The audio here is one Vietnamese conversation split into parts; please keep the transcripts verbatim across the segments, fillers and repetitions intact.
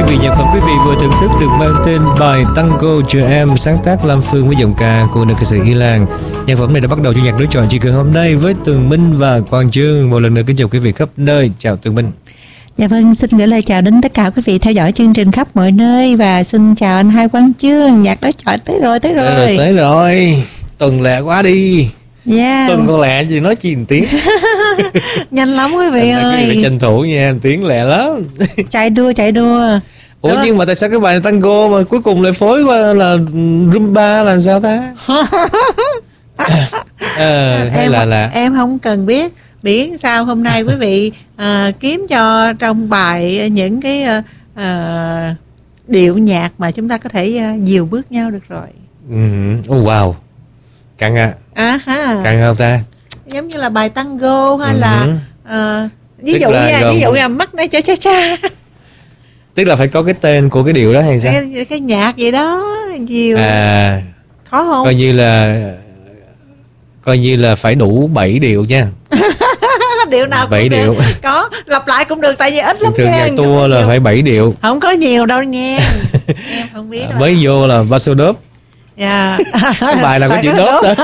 vị, nhạc phẩm quý vị vừa thưởng thức được mang tên bài Tango Chờ Em, sáng tác Lam Phương với giọng ca của nữ ca sĩ Y Lan. Nhạc phẩm này đã bắt đầu cho nhạc đối chọn chỉ cần hôm nay với Tường Minh và Quang Chương. Một lần nữa kính chào quý vị khắp nơi. Chào Tường Minh. Dạ vâng, xin gửi lời chào đến tất cả quý vị theo dõi chương trình khắp mọi nơi, và xin chào anh Hai Quang Chương. Nhạc đối chọn tới rồi, tới rồi. Tới rồi, tới rồi. Tuần lẹ quá đi. Yeah. Tuần còn lẹ gì nói chi một tiếng. Nhanh lắm quý vị ơi. Quý vị phải tranh thủ nha, tiếng lẹ lắm. Chạy đua, chạy đua. Ủa đó. Nhưng mà tại sao cái bài này tango mà cuối cùng lại phối qua là rumba là sao ta? à, hay em, là là em không cần biết. Biển sao hôm nay quý vị à, kiếm cho trong bài những cái à, à, điệu nhạc mà chúng ta có thể à, dìu bước nhau được rồi. uh, oh, wow, căng à. À ha. Căng không ta? Giống như là bài tango hay uh-huh. là à, ví Tức dụ nha, gồm... ví dụ nha, mắt đây cha cha cha. Tức là phải có cái tên của cái điệu đó hay sao? Cái, cái nhạc gì đó dìu. À, khó không? Coi như là coi như là phải đủ bảy điệu nha. Điệu nào cũng bảy điệu. Có, lặp lại cũng được tại vì ít lắm thường nha. nhạc tour là phải bảy điệu. Không có nhiều đâu nha. Em không biết. Mới vô là basso đốp. Dạ. Cái bài nào có chữ đốp đó.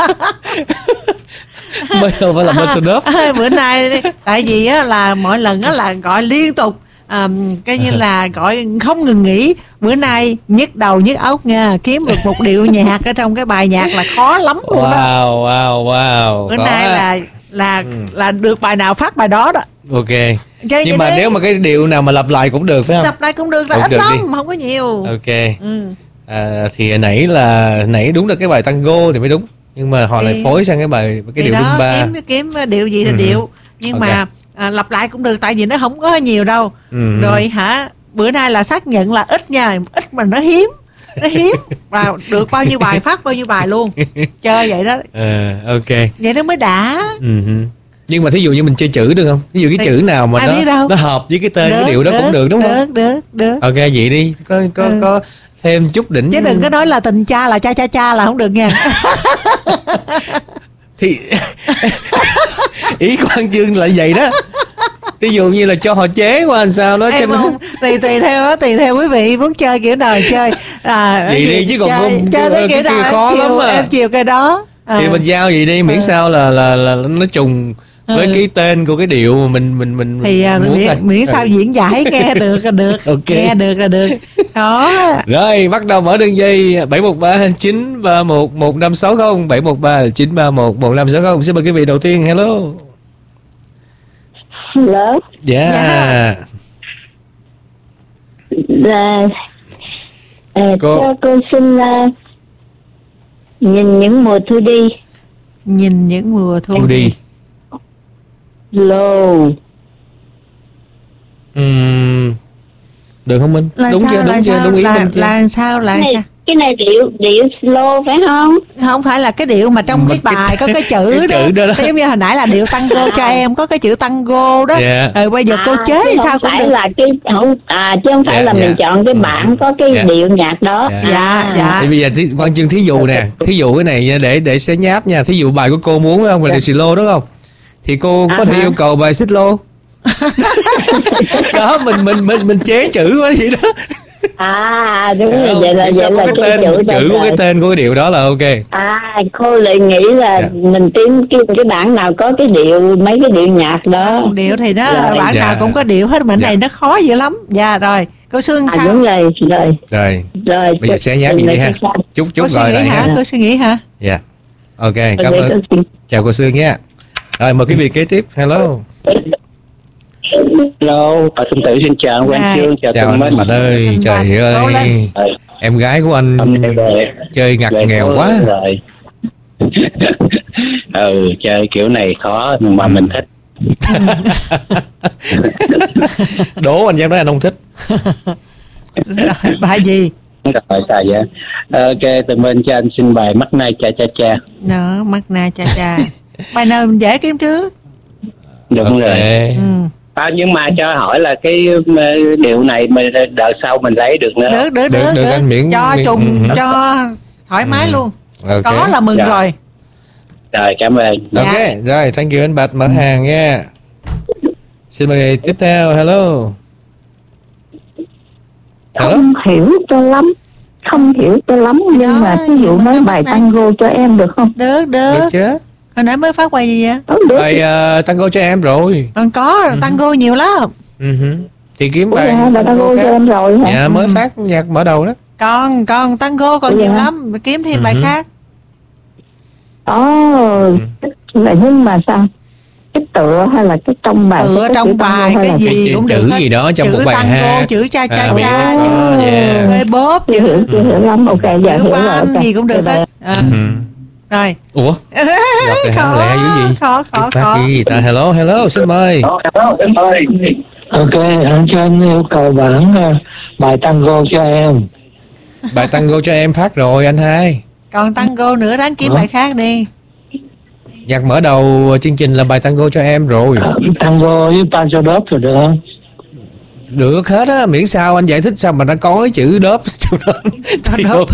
Mới vô phải là basso đốp. Bữa nay tại vì á là mỗi lần á là gọi liên tục. À, coi như là gọi không ngừng nghỉ. Bữa nay nhức đầu nhức óc nha, kiếm được một điệu nhạc ở trong cái bài nhạc là khó lắm luôn đó. Wow, wow, wow. Bữa Có nay à. là là ừ. là được bài nào phát bài đó đó. Ok. Chơi nhưng mà đấy. Nếu mà cái điệu nào mà lặp lại cũng được phải không? Lặp lại cũng được, là ít lắm, đi. Không có nhiều. Ok. Ừ. À, thì nãy là nãy đúng là cái bài tango thì mới đúng, nhưng mà họ thì, lại phối sang cái bài cái điệu rumba. Kiếm kiếm điệu gì là ừ. điệu, nhưng okay. mà à, lặp lại cũng được tại vì nó không có nhiều đâu. Ừ. Rồi hả, bữa nay là xác nhận là ít nha, ít mà nó hiếm. Nó hiếm và được bao nhiêu bài phát bao nhiêu bài luôn. Chơi vậy đó. À, ok. Vậy nó mới đã. Ừ. Nhưng mà thí dụ như mình chơi chữ được không? Ví dụ cái thì, chữ nào mà nó nó hợp với cái tên được, cái điệu đó được, cũng được đúng được, không? Được, được, được. Ok vậy đi, có có ừ. có thêm chút đỉnh. Chứ đừng có nói là tình cha là cha cha cha là không được nha. Thì ý Quang Chương là vậy đó. Ví dụ như là cho họ chế qua làm sao đó. Em không, tùy tùy theo đó, tùy theo quý vị muốn chơi kiểu nào chơi. À, vậy đi chứ còn chơi, không chơi cái kiểu nào khó em lắm chiều, à. em chiều cái đó. À. Thì mình giao vậy đi, miễn à. sao là là là nó trùng với ừ. cái tên của cái điệu mà mình mình mình thì à, muốn miễn, miễn sao ừ. diễn giải nghe được là được. Okay. Nghe được là được đó. Rồi bắt đầu mở đường dây bảy một ba chín ba một một năm sáu không bảy một ba chín ba một một năm sáu không. Xin mời quý vị đầu tiên. Hello. Hello. Yeah. Yeah. Là à, cô cho cô xin uh, nhìn những mùa thu đi. Nhìn những mùa thu, thu đi. Lô. Uhm, được không Minh? Là đúng sao, chưa? Đúng chưa? Sao, đúng ý là, Minh chưa? là sao? Là này, sao? Cái này điệu điệu slow phải không? Không phải là cái điệu mà trong mà cái bài cái, có cái chữ cái đó. đó. Giống như hồi nãy là điệu tango cho em, có cái chữ tango đó. Yeah. Rồi bây giờ à, cô chế sao cũng được. Là cái không à chứ không phải yeah, là yeah. mình chọn cái bản có cái yeah. điệu nhạc đó. Yeah. Dạ, dạ. Thì bây giờ Quang Chương thí dụ nè, thí dụ cái này để để xé nháp nha. Thí dụ bài của cô muốn phải không? Là điệu slow đúng không? Thì cô có à, thể yêu cầu bài xích lô. Đó, mình mình mình mình chế chữ quá vậy đó. À đúng rồi, vậy là vậy là cái tên chữ, chữ của cái tên của cái điệu đó là ok. À cô lại nghĩ là yeah. mình tìm kiếm cái bản nào có cái điệu, mấy cái điệu nhạc đó. Điệu thì đó rồi. Bản dạ. nào cũng có điệu hết, mà dạ. này nó khó dữ lắm. Dạ rồi, cô Sương sao? À, đúng rồi, rồi. Rồi. Rồi. Bây giờ sẽ nháp gì đi ha. Chút chút rồi lại ha. Cô suy nghĩ hả? Dạ. Yeah. Ok, cảm ơn. Chào cô Sương nha. Rồi mời quý vị kế tiếp. Hello. Hello, à, xin tự xin chào anh Quang Chương, chào, chào anh Bạch ơi, anh trời Bạch. ơi, à, em gái của anh chơi ngặt nghèo quá. Rồi. ừ, chơi kiểu này khó nhưng mà ừ. mình thích. Đố anh dám nói anh không thích. Rồi, bài gì? Rồi sao vậy? Ok, từ bên cho anh xin bài Mắt Nai Cha Cha Cha. Đó, Mắt Nai Cha Cha. Bài nào mình dễ kiếm trước? Đúng okay. rồi. Ừ. À, nhưng mà cho hỏi là cái điệu này mình đợt sau mình lấy được nữa. Được, được, được, được, được anh miễn cho miễn, trùng ừ. cho thoải mái ừ. luôn. Okay. Có là mừng rồi. rồi. Rồi cảm ơn. Ok, dạ. Rồi thank you anh Bạch, mở hàng nha. Ừ. Yeah. Xin mời tiếp theo. Hello. Hello, xin tự xin chào anh Quang Chương, chào Tường Minh. Chào anh Bạch ơi, trời ơi, em gái của anh chơi ngặt nghèo quá. Đố anh dám nói anh không thích. Bài gì? Ừ. Mắt Nai Cha Cha. Ừ. không hiểu cho lắm, không hiểu cho lắm nhưng đó, mà ví dụ nói bài tango cho em được không? Được, được. Được chứ. Hồi nãy mới phát bài gì vậy? Bài uh, tango cho em rồi. Còn có uh-huh. tango nhiều lắm. Uh-huh. Thì kiếm bài dạ, tango, tango cho em rồi hả? Dạ, mới phát nhạc mở đầu đó. Còn còn tango còn dạ. nhiều lắm, kiếm thêm uh-huh. bài khác. Ồ, oh, uh-huh. là nhưng mà sao? Cái tựa hay là cái trong bài? Tựa trong bài cái gì cái cũng chữ được. Chữ gì đó trong chữ một bài tango, hát. chữ cha cha à, cha, chữ bê bóp, chữ hiểu, chưa hiểu lắm. Ok, dạ chữ hiểu văn rồi. gì cũng được hết. À. Uh-huh. Rồi. Ủa? Khó, lẹ dữ gì? Khó, khó, khó. Gì ta? Hello, hello, xin mời. Hello, xin mời. Ok, anh cho anh yêu cầu bản uh, bài tango cho em. Bài tango cho em phát rồi anh hai. Còn tango nữa ráng kiếm Hả? bài khác đi. Nhạc mở đầu chương trình là bài tango cho em rồi. uh, Tango với pancho đớp rồi được không? Được hết á, miễn sao anh giải thích sao mà nó có cái chữ đớp trong đó thì ok.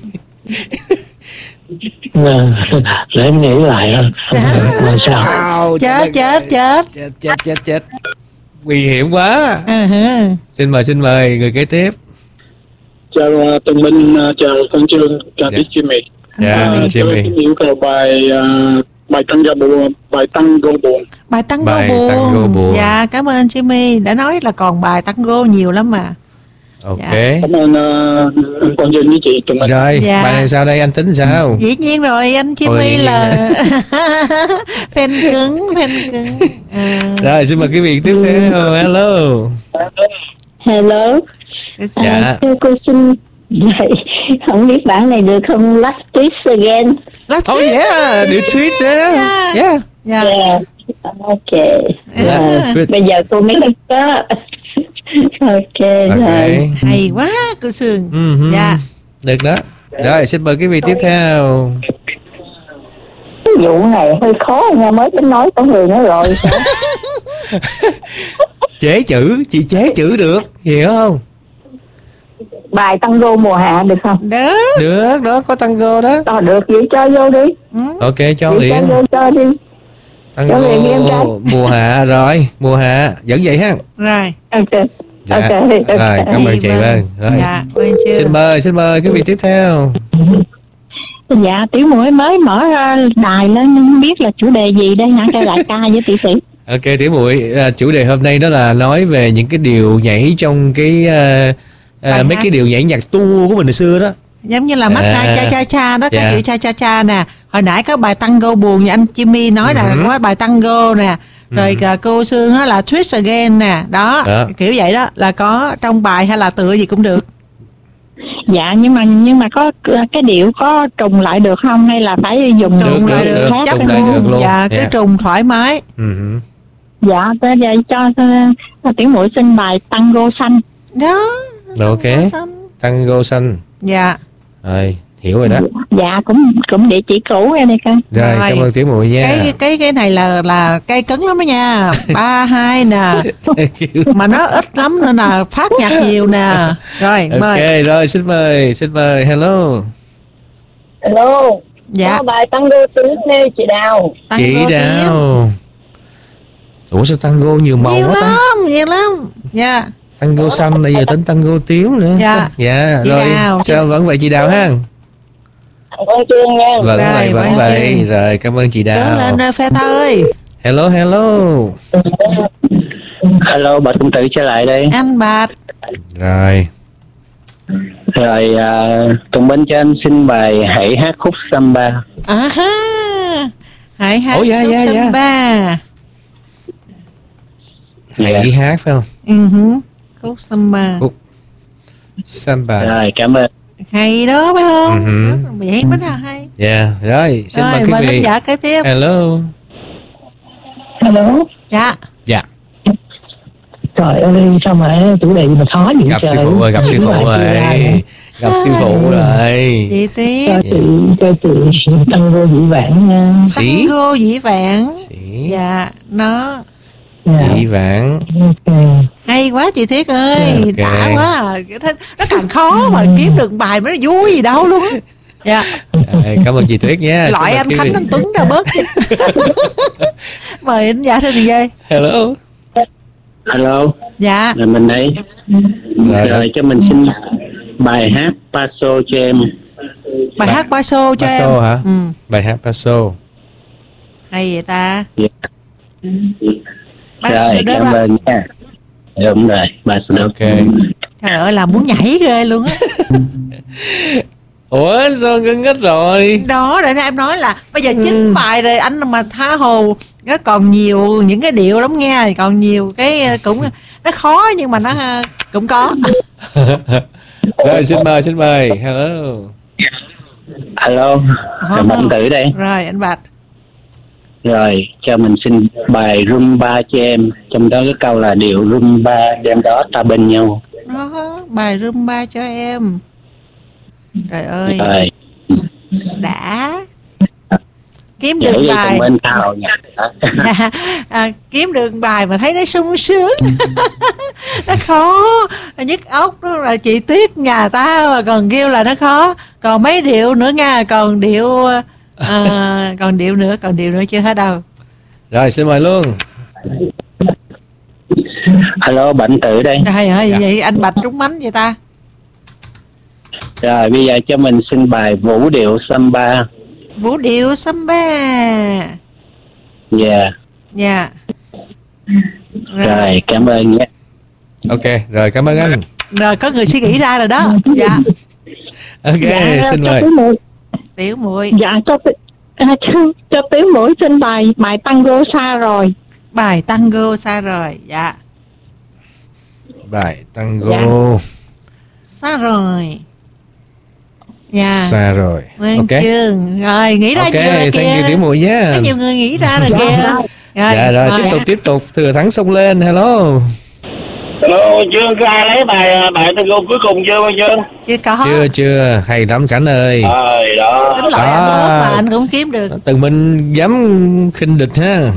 Để em nghĩ lại là sao? Chết, chết, chết, chết, chết, chết, chết, nguy hiểm quá. Uh-huh. Xin mời, xin mời người kế tiếp. Chào uh, Tùng Minh, uh, chào Quang Trương, chào yeah. Jimmy. Dạ, uh, Jimmy. Tôi yêu cầu bài uh, bài tango buồn, bài tango buồn. Bài tango bài buồn. Tango buồn. Dạ, cảm ơn Jimmy đã nói là còn bài tango nhiều lắm mà. Ok. Dạ. Cảm ơn uh, anh Quang Trương với chị Tùng Minh. Rồi, dạ. bài này sao đây anh tính sao? Dĩ nhiên rồi, anh Jimmy Ôi, là fan cứng, fan cứng. À. Rồi, xin mời quý vị tiếp theo. Hello. Hello. Dạ. À, thưa cô xin vậy không biết bản này được không? Last twist again. Last oh yeah, do tweet đó. Yeah. Yeah. Yeah. Yeah. Ok. Yeah. Uh, bây giờ cô mới có. Ok, okay. rồi. Hay quá cô Sương. Uh-huh. Dạ. Được đó. Rồi xin mời quý vị tiếp theo. Cái vụ này hơi khó nha, mới tính nói có người nữa rồi. Chế chữ, chị chế chữ được, hiểu không? Bài tango mùa hạ được không? Được. Được, đó có tango đó. Ờ, được vậy cho vô đi. Ừ. Ok, cho vậy liền. Cho vô cho đi. Tango mùa hạ rồi, mùa hạ vẫn vậy ha. Rồi. Ok. Dạ. Ok. Okay. Rồi, cảm ơn chị Vân. Rồi. Dạ, xin mời, xin mời quý vị tiếp theo. Dạ, Tiểu Muội mới mở đài lên nhưng không biết là chủ đề gì đây hả, cho đại ca với tỷ tỷ. Ok, Tiểu Muội, à, chủ đề hôm nay đó là nói về những cái điều nhảy trong cái uh, uh, mấy cái điều nhảy nhạc tu của mình hồi xưa đó. Giống như là mắt à, cha cha cha đó, cái yeah. chữ cha cha cha nè. Hồi nãy có bài tango buồn như anh Jimmy nói là uh-huh. có bài tango nè. Rồi uh-huh. cô Sương đó là twist again nè. Đó, đó, kiểu vậy đó, là có trong bài hay là tựa gì cũng được. Dạ, nhưng mà nhưng mà có cái điệu có trùng lại được không hay là phải dùng trùng được, lại được, được, được, chấp luôn. luôn. Dạ, cái yeah. trùng thoải mái. Uh-huh. Dạ, bây giờ cho, cho Tiểu Muội xin bài tango xanh. Đó. Ok. Tango xanh. Dạ. Rồi, hiểu rồi đó. Dạ, cũng cũng địa chỉ cũ em đây coi. Rồi, rồi, cảm ơn Tiểu Muội nha. Cái cái cái này là là cây cứng lắm đó nha. ba hai nè. Mà nó ít lắm nên là phát nhạc nhiều nè. Rồi, ok, mời. rồi xin mời, xin mời. Hello. Hello. Dạ. Có bài tango tiếng nè chị Đào. Tango chị Đào. Ủa sao tango nhiều màu nhiều quá lắm, ta? nhiều lắm. Dạ. Tango xanh bây giờ tính tango tím nữa. Dạ. Dạ. Chị Rồi Đào. sao vẫn vậy chị Đào ha? Quang Trương nha. Vẫn rồi, vậy, vẫn vậy. Rồi cảm ơn chị Đào. Đứng lên phe ta ơi. Hello, hello. Hello, bà Tùng Tử trở lại đây. Anh Bạch. Rồi. Rồi uh, Tùng Minh cho anh xin bài Hãy hát khúc samba. À ha. Hãy hát Ủa, dạ, khúc dạ, samba. Hãy Yeah. hát phải không? Uh-huh. Khúc samba. Khúc samba. Rồi, cảm ơn. Hay đó phải không? Uh-huh. Rất là Mỹ rất là hay. Dạ, yeah. Rồi, xin rồi, mời quý mời vị. thính giả kế tiếp. Hello. Hello. Dạ. Dạ. Trời ơi, sao mà chủ đề gì mà khó dữ Gặp trời. sư phụ rồi, gặp sư phụ rồi. Gặp sư phụ rồi. Chị tiếp. Cho chị, cho chị tango dĩ vãng nha. Sĩ. Tango dĩ vãng. Sĩ. Dạ, nó Dĩ vãng. Okay. hay quá chị Thiết ơi. Okay. Đã quá à. Nó càng khó mà kiếm được bài mới nó vui gì đâu luôn á. Dạ. À, cảm ơn chị Tuyết nha. Loại anh Khánh anh Tuấn ra bớt. Mời anh giả thưa chị dây. Hello. Hello. Dạ. Là mình đây. Rồi, rồi cho mình xin bài hát Paso cho em. Bài hát Paso cho Paso em hả? Ừ. Bài hát Paso. Hay vậy ta. Yeah. Bác Rồi đó cảm đó. ơn nha. Đúng rồi, Paso. Ok. Trời ơi là muốn nhảy ghê luôn á. Ủa sao ngưng hết rồi? Đó để em nói là bây giờ chín bài rồi anh mà tha hồ, nó còn nhiều những cái điệu lắm nghe, còn nhiều cái cũng nó khó nhưng mà nó cũng có. Rồi xin mời, xin mời. Hello. Alo, Ờ, Mạnh Tử đây. Rồi anh Bạch. Rồi cho mình xin bài Rumba cho em. Trong đó cái câu là điệu Rumba đêm đó ta bên nhau. Đó, bài Rumba cho em. Trời ơi. Rồi Đã kiếm vậy được đi bài bên tao nha. dạ, à, kiếm được bài mà thấy nó sung sướng. Nó khó, nhức óc đó là chị Tuyết nhà ta mà còn kêu là nó khó, còn mấy điệu nữa nha, còn điệu à, còn điệu nữa còn điệu nữa chưa hết đâu. Rồi xin mời luôn. Alo, Bệnh Tử đây. Trời ơi vậy anh Bạch trúng mánh vậy ta. Rồi bây giờ cho mình xin bài Vũ điệu Samba. Vũ điệu samba. Dạ. Dạ. Rồi cảm ơn nhé. Ok, rồi cảm ơn anh. Rồi có người suy nghĩ ra rồi đó. Dạ. Ok, Dạ, xin cho mời. Tiểu Muội. Tiểu muội. Dạ cho à, cho, cho Tiểu Muội xin bài bài tango xa rồi. Bài tango xa rồi. Dạ. Bài tango. Dạ. Xa rồi. Dạ. Xa rồi. Vâng Ok. chương. Rồi nghĩ ra Ok, nhiều rồi thank you kìa. Tiểu Muội nhé. Có nhiều người nghĩ ra rồi Dạ. kìa. Rồi, Dạ rồi, tiếp tục tiếp tục. Thừa Thắng xông lên. Hello. Hello, chưa có ai lấy bài bài tango cuối cùng chưa bao chưa? chưa có. Chưa chưa, hay lắm Cảnh ơi. Rồi đó. Tính loại anh À. ớt mà anh cũng kiếm được. Từng mình dám khinh địch ha.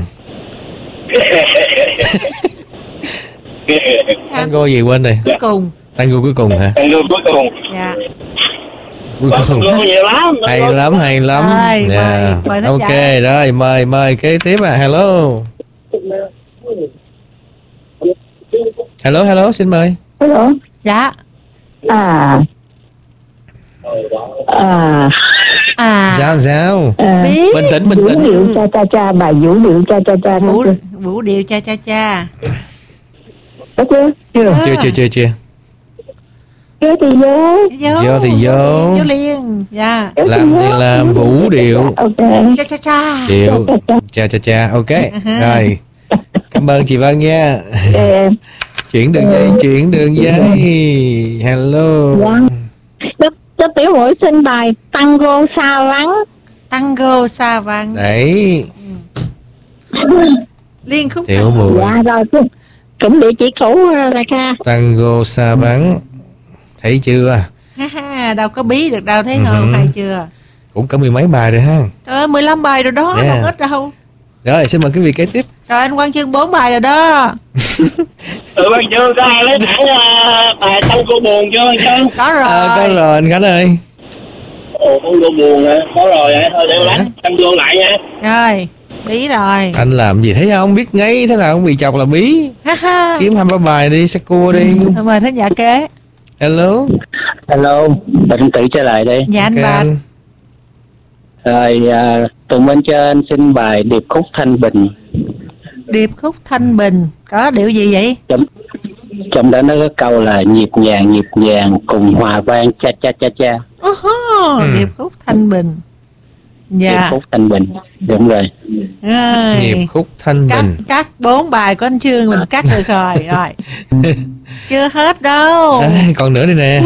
Tango gì quên rồi. Cuối cùng. Tango cuối cùng hả? Tango cuối cùng. Dạ. Cuối Bài cùng. tango nhiều lắm. Hay lắm, hay lắm. Rồi, Dạ. mời- mời thính Ok, giả. rồi mời mời kế tiếp à. Hello. Hello, hello, xin mời. Hello. Dạ. À. À. À. Sao sao? À. Biết. Bình tĩnh, bình Vũ tĩnh. điệu cha cha cha, bài vũ điệu cha cha cha. Vũ Có chưa? vũ điệu cha cha cha. Có chưa? Chưa. Chưa chưa chưa chưa. Chưa thì vô. Vô. Vô thì vô. Vô liền. Dạ. Chưa Làm thì vô. làm vũ điệu. Ok. Cha cha cha. Điệu. Cha cha cha. Ok. Rồi. Cảm ơn chị Vân nha. Em. Chuyển đường dây, chuyển đường dây. Hello. Dạ. Cho, cho Tiểu Muội xin bài tango xa vắng. Tango xa vắng. Đấy. Liên khúc. Tiểu Muội. Dạ rồi chứ. Cũng địa chỉ cũ ra ca. Tango xa vắng. Thấy chưa? Ha ha, đâu có bí được đâu, thấy Ừ. không? Hay chưa? Cũng có mười mấy bài rồi ha. Trời ơi, mười lăm bài rồi đó, Yeah. không ít đâu. Rồi xin mời quý vị kế tiếp. Rồi anh Quang Chương bốn bài rồi đó. Tụi ban chưa có ai lấy thẳng uh, bài tango buồn chưa chứ? Có rồi. À, có rồi anh Khánh ơi. Ồ, tango buồn hả? Có rồi hả? Thôi để lát tango lại nha. Rồi, bí rồi. Anh làm gì thấy không? Biết ngay thế nào không bị chọc là bí. Ha ha. Kiếm hai ba bài đi, sẽ cua đi. Rồi, mời thính giả kế. Hello. Hello, Bệnh Tử trở lại đây. Dạ anh Ok Bạch. anh. Rồi à, Tùng Minh cho anh xin bài điệp khúc Thanh Bình. Điệp khúc Thanh Bình. Có điệu gì vậy? Trong, trong đó nó có câu là nhịp nhàng nhịp nhàng cùng hòa vang cha cha cha cha. Uh-huh, Ừ. Điệp khúc Thanh Bình. Điệp Dạ. khúc Thanh Bình. Đúng rồi. Rồi. Nhịp khúc Thanh Cắt, Bình. cắt bốn bài của anh Chương mình cắt được rồi. Rồi. Chưa hết đâu. À, còn nữa đây nè.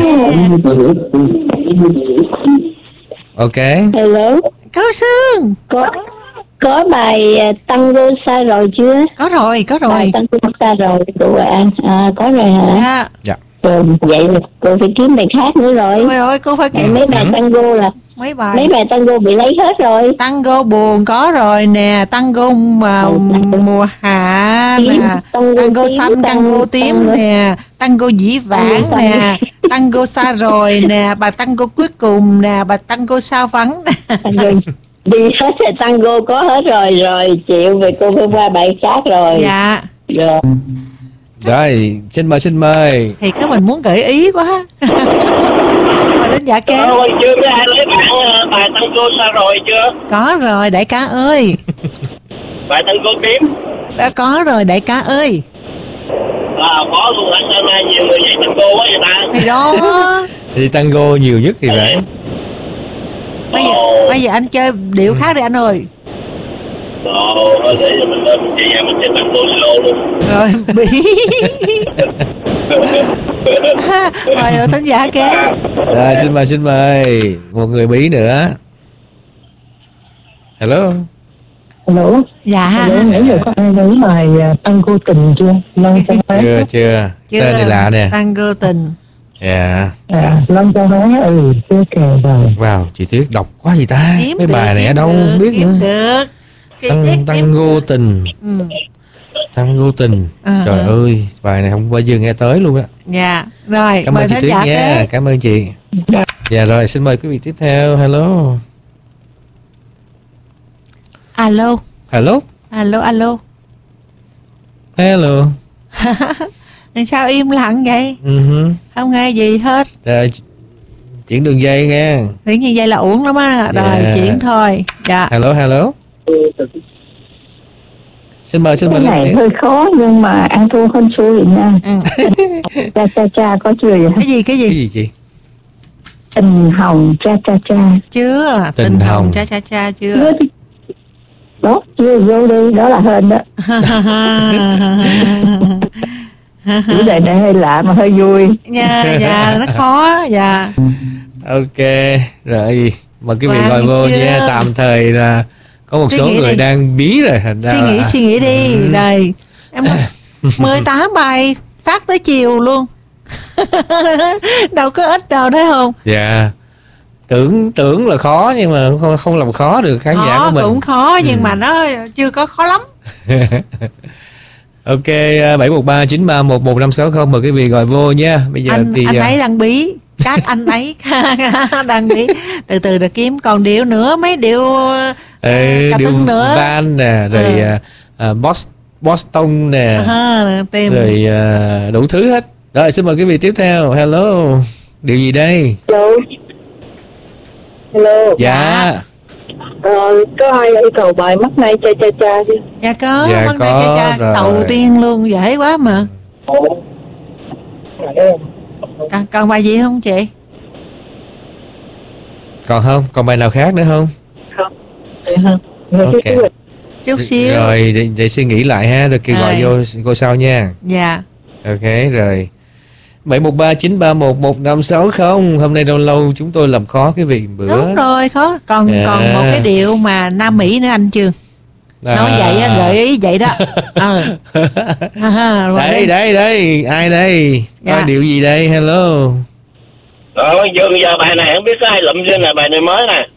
Ok. Hello. Có Sương. Có có bài à, tango xa rồi chưa? Có rồi, có Bài rồi. tango xa rồi của bạn. À, có rồi hả? Dạ. Dạ. Ừ, vậy là cô phải kiếm bài khác nữa rồi. Ôi ơi, cô phải Tại kiếm mấy bài tango là mấy bài. mấy bài tango bị lấy hết rồi. Tango buồn có rồi nè, tango mà Ừ, tango mùa hạ tím, nè, tango tango tím, xanh, tango tango tím xanh nữa. nè, tango dĩ vãng Tango xanh. nè, tango xa rồi nè, bà tango cuối cùng nè, bà tango sao vắng nè. Tango đi hết rồi, tango có hết rồi rồi chịu, về cô phải qua bài khác rồi. Dạ. Rồi. Rồi, xin mời xin mời. Thì cái mình muốn gợi ý quá. Mời đến giả kế. Ờ, chưa có ai lấy bạn uh, bài tango sao rồi chưa? Có rồi đại ca ơi. Bài tango tím. Đã có rồi đại ca ơi. À, có luôn hả? Sao nay nhiều người dạy tango quá vậy ta? Thì đó. Thì tango nhiều nhất thì phải. Bây giờ, bây giờ anh chơi điệu khác đi anh ơi. Ồ, thôi để cho mình lên chị em mình chơi tango slow luôn. Rồi bị. Mời ở thính giả kế. Rồi, xin mời xin mời. Một người Bí nữa. Hello. Hello. Dạ. Hello, nãy giờ có ai lấy bài uh, tango tình chưa? Lân cho hát. Chưa chưa. Chưa. Tên này lạ nè. Tango tình. Dạ. À, Lân cho hát, ừ, chưa kề bài. Wow, chị Tuyết đọc quá gì ta. Kiếm Mấy được, bài này ở kiếm đâu được, không biết kiếm nữa. Được. Kiếm Tăng, kiếm tango tình. Ừ. Tango tình. À, Trời à. ơi, bài này không bao giờ nghe tới luôn á. Dạ. Rồi, Cảm mời ơn chị thính Tuyết giả nha. kế. Cảm ơn chị. Dạ rồi, xin mời quý vị tiếp theo. Hello. Alo. Hello. Alo alo. Hello. Sao im lặng vậy? Uh-huh. Không nghe gì hết. Rồi, chuyển đường dây nghe. Tự nhiên vậy là uổng lắm á. Rồi Dạ. chuyển thôi. Dạ. Hello, hello. Xin mời, xin Cái mời. này Linh hơi khó nhưng mà ăn thua hơn xui nha. Ừ. Cha cha cha có chưa vậy? Cái gì cái gì? Cái gì chị? Tình hồng cha cha cha. Chưa. Tình Tình hồng hồng. cha cha cha chưa. Chưa đi. Đó, chưa vô đi, đó là hên đó. Chủ đề này hơi lạ mà hơi vui. Dạ dạ nó khó. Dạ. Ok, rồi mời quý vị Wow, gọi vô chưa? nha. Tạm thời là có một Suy số nghĩ người đi. đang bí rồi. Thành ra Suy nghĩ là- suy nghĩ đi. Ừ. Rồi. Em mười tám bài phát tới chiều luôn. Đâu có ít đâu thấy không? Dạ. Tưởng tưởng là khó nhưng mà không không làm khó được khán giả của Khó mình. cũng khó nhưng Ừ. mà nó chưa có khó lắm. Ok, bảy một ba chín ba một một năm sáu không mời quý vị gọi vô nha. Bây giờ Anh thì anh à, ấy đang bí. Các anh ấy đang bí. Từ từ để kiếm còn điệu nữa, mấy điệu ừ, cà điệu tưng nữa. van nè, rồi Ừ. à, à, Bos- Boston nè, À, tìm rồi à, đủ thứ hết. Rồi xin mời quý vị tiếp theo. Hello. Điều gì đây? Hello. Hello. Dạ. Ờ, có ai yêu cầu bài mắt nay cha cha cha chứ? dạ có, Dạ, vấn đề có cha cha rồi. đầu tiên luôn dễ quá mà. Còn, còn bài gì không chị? Còn không? Còn bài nào khác nữa không? Ok. Chút xíu. Rồi để, để suy nghĩ lại ha, rồi kêu gọi Rồi. vô cô sau nha. Dạ. Ok rồi. bảy một ba chín ba một một năm sáu không. Hôm nay lâu lâu chúng tôi làm khó cái vị bữa. Đúng rồi, khó. Còn Dạ. còn một cái điệu mà Nam Mỹ nữa anh Trường. Nói À. vậy á, gợi ý vậy đó. Ờ. À, rồi Đây đi. đây đây, ai đây? Dạ. Coi điệu gì đây? Hello. Rồi, giờ, giờ bài này không biết có ai lụm chưa nè, bài này mới nè.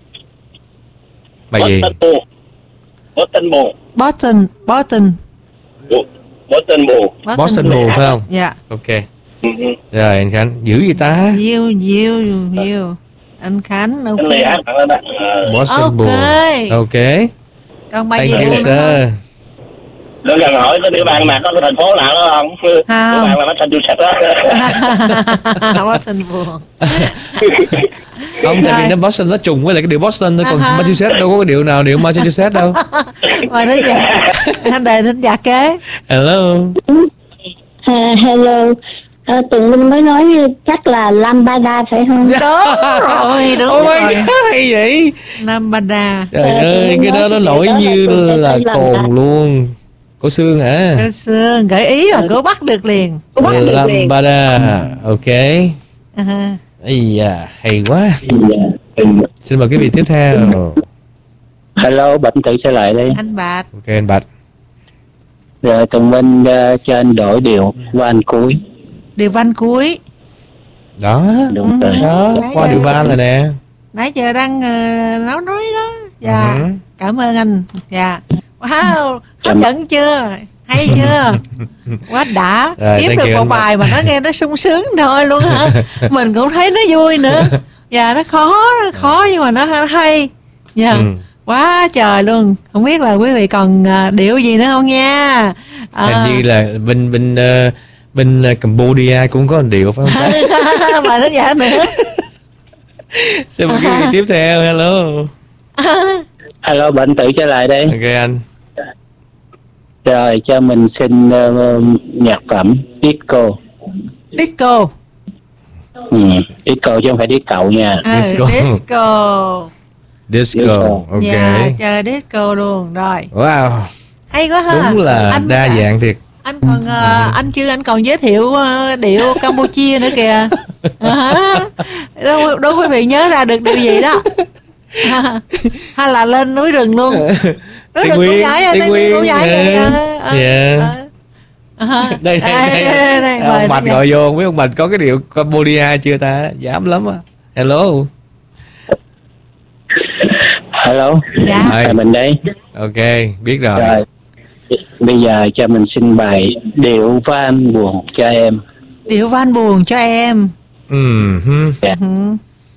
Bài gì? Boston buồn. Boston buồn. Boston, Boston, Boston buồn. Boston buồn phải không? Dạ. Ok. Ừ, ừ. Rồi anh Khánh, dữ gì ta? Diêu, diêu, diêu. Anh Khánh, ok. Cái này hát bạn đó. Ờ. Boston Ok. buồn. Ok. Còn bài Thank gì you luôn nữa sir. Đơn giản hỏi có địa bàn mà có cái thành phố nào đó không? Không. Địa bàn là Massachusetts đó. không? Boston buồn. Không, tại Rồi. vì nó Boston nó trùng với lại cái điệu Boston thôi, còn À ha. Massachusetts đâu có cái điệu nào điệu Massachusetts đâu. Mời thính giả. Anh đề thính giả kế. Hello. À, hello. À, Tùng Minh mới nói chắc là Lambada phải không? Đúng rồi, đúng Oh my rồi. god, hay vậy. Lambada. Trời ơi, cái đó nó nổi như là cồn luôn. Cổ xương hả? Cơ xương, gợi ý rồi, cô bắt được liền. Lambada. Ok. À, Ây da, hay quá. Xin mời quý vị tiếp theo. Hello, Bệnh tự trở lại đây. anh Bạch. Ok anh Bạch. Rồi Tùng Minh uh, cho anh đổi điều van cuối. Điều văn cuối. Đó. Đúng rồi. Đó, qua điệu van rồi nè. Nãy giờ đang uh, nói nói đó. Dạ. Ừ. Cảm ơn anh. Dạ. Wow, hấp dẫn chưa? Hay chưa? Quá đã. Rồi, Kiếm thank được you một anh Bạch. bài mà nó nghe nó sung sướng thôi luôn hả? Mình cũng thấy nó vui nữa. Dạ, nó khó, nó khó nhưng mà nó hay. Dạ. Ừ. Quá trời luôn. Không biết là quý vị còn uh, điệu gì nữa không nha. À, Hình như là bên bên uh, Bên uh, Cambodia cũng có một điệu phải không ta? Bài nó dạ nữa. Xin mời quý vị tiếp theo. Hello. Alo, bệnh tử trở lại đây. Ok anh. Rồi, cho mình xin uh, nhạc phẩm disco. Disco. Ừ, disco chứ không phải disco nha. À, Disco. disco. Disco. Ok. Dạ, chơi disco luôn rồi. Wow. Hay quá ha. Đúng là anh, đa dạng thiệt. Anh còn uh, anh chưa anh còn giới thiệu uh, điệu Campuchia nữa kìa. Uh-huh. đâu, đâu quý vị nhớ ra được điều gì đó. Hay là lên núi rừng luôn. Núi Tây rừng Nguyên, cũng giải, Tây Tây Nguyên Nguyên cũng giải. yeah. Yeah. Uh-huh. Đây đây đây, đây, đây, ông Mạch gọi vô, không biết ông Mạch có cái điệu Cambodia chưa ta? Dám lắm á. Hello. Hello. Dạ. À, mình đây. Ok, biết rồi. Rồi. Bây giờ cho mình xin bài điệu van buồn cho em. Điệu van buồn cho em. Ừ. Dạ. Uh-huh.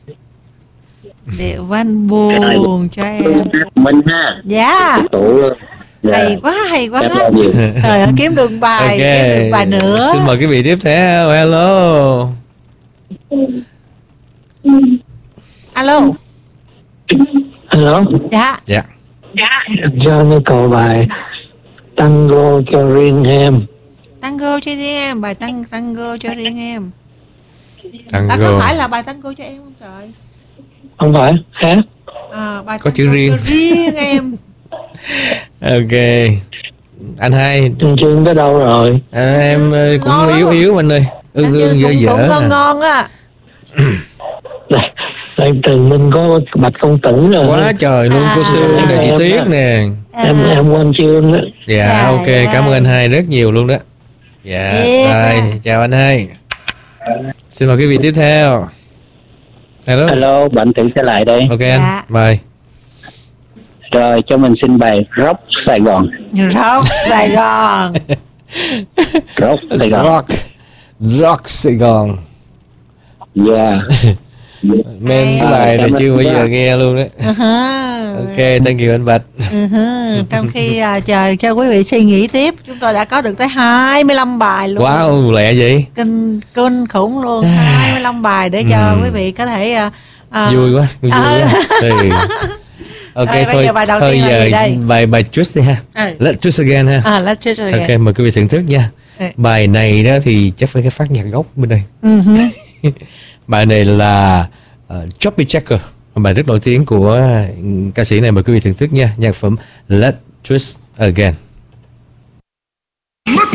Điệu van buồn cho em. Mình ha. Dạ. Tủ. Dạ. Hay quá, hay quá. Cảm ơn nhiều. Trời ơi, kiếm được bài, Ok. kiếm được bài nữa. Xin mời quý vị tiếp theo. Hello. Alo. Hello. Dạ. Dạ. Cho nó cầu bài tango cho riêng em. Tango cho riêng em, bài tăng tango cho riêng em. Đã có Tango. phải là bài tango cho em không trời? Không phải, khác. À, bài Có tango chữ riêng. cho riêng em. Ok. Anh hai. Chương chương tới đâu rồi? À, em ờ, cũng Ngon lắm yếu rồi. yếu anh ơi. Ương Anh ương chưa- dở cũng, dở. cũng ngon à. ngon á. Đây từ mình có Bạch Công Tử rồi. Quá trời luôn. À. Cô Sương nè, chị Em Tuyết á. nè. Em em quên chương đó. Dạ, Dạ, ok, dạ. cảm ơn anh hai rất nhiều luôn đó. Dạ, Dạ. rồi, chào anh hai. Xin mời quý vị tiếp theo. Hello. Hello, bệnh tử trở lại đây. Ok Dạ. anh, mời. Rồi, cho mình xin bài Rock Sài Gòn. Rock Sài Gòn. Rock Sài Gòn. Rock, Rock Sài Gòn. Yeah. Men cái Hay. bài này Cảm ơn chưa bao quá. giờ nghe luôn đó. Uh-huh. Ok, thank you anh Bạch. Uh-huh. Trong khi à, chờ cho quý vị suy nghĩ tiếp, chúng tôi đã có được tới hai mươi lăm bài luôn. Wow, lẹ vậy. Kinh kinh khủng luôn, hai mươi lăm bài để cho Ừ. quý vị có thể à, à, Vui quá, vui À. quá. Ừ. Ok, Rồi, bây thôi, giờ bài đầu thôi tiên là giờ gì đây? bài bài Twist đi ha. Ừ. Let's Twist again ha. À, let's check it Ok, again. mời quý vị thưởng thức nha. Ừ. Bài này đó thì chắc phải cái phát nhạc gốc bên đây. Uh-huh. Bài này là uh, Choppy Checker, bài rất nổi tiếng của uh, ca sĩ này, mời quý vị thưởng thức nha. Nhạc phẩm Let's Twist Again.